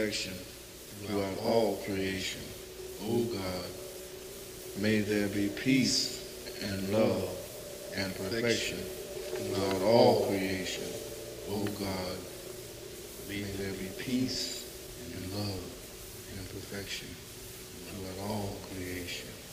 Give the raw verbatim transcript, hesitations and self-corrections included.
perfection throughout all creation. O God, may there be peace and love and perfection throughout all creation. O God, may there be peace and love and perfection throughout all creation.